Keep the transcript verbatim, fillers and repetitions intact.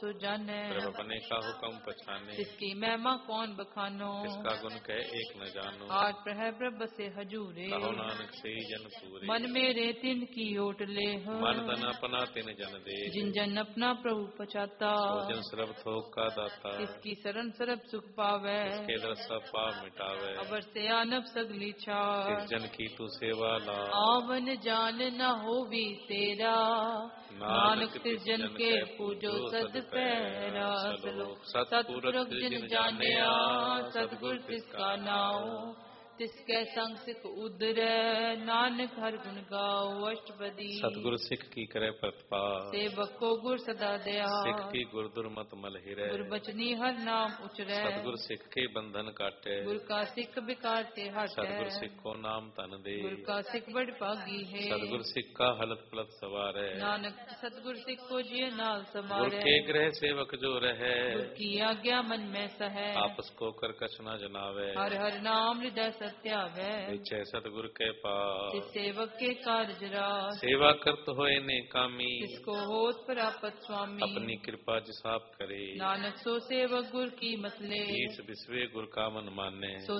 तो जाने, प्रभ अपने का हुक्म पछाने, जिसकी महिमा कौन बखानो, जिसका गुण कह एक न जानो। आज प्रह प्रभ से हजूरे, कहो नानक से ही जन पूरे, मन मेरे तिन की ओट ले, मन तन अपना तिन जन दे। जिन जन अपना प्रभु पचाता, सो जन सरब थोक का दाता, इसकी शरण सरब सुख पावे, इसके दर सब पाप मिटावे। अबर से आनब सगली जिस छाड़, जन की तू सेवा ला, आवन जान न होवी तेरा, नानक तिस जन के पूजो सद पैरा। सलोक सतपुरख जिन जानिया, सतगुर तिसका नाओ, तिसके संग सिख उदरै, नानक हर गुण गाओ अष्टपदी। सतगुरु सिख की करे प्रतिपाल, सेवक को गुर सदा दया, सिख की गुर दुर्मत मल हिरै। गुर बचनी हर नाम उचरै, सतगुरु सिख के बंधन काटे, गुर का सिख बिकार ते हटै। सतगुरु सिख को नाम तन दे, गुर का सिख बड़ पागी है, सतगुरु सिख का हलत पलत सवारै। नानक सतगुर सिख को जिय नाल गुर समारै, के ग्रह सेवक जो रहे, गुर की आज्ञा मन में सहै। आपस को कर कछ न जनावे, हर हर नाम हृदय सत्यावै, विचय सतगुरु के पास। जिस सेवक के कार्य रास, सेवा करत होए ने कामी, जिसको होत प्राप्त स्वामी। अपनी कृपा जिस आप करे, नानक सो सेवक गुर की मतले, ईस विश्वे गुर का मन माने। सो